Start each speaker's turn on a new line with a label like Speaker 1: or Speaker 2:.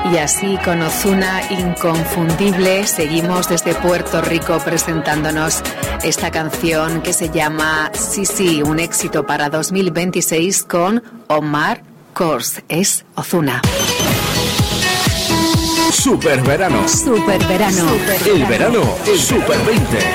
Speaker 1: Y así con Ozuna inconfundible seguimos desde Puerto Rico presentándonos esta canción que se llama Sí, un éxito para 2026 con Omar Course. Es Ozuna.
Speaker 2: Super verano.
Speaker 1: Super verano.
Speaker 2: El verano es Super 20.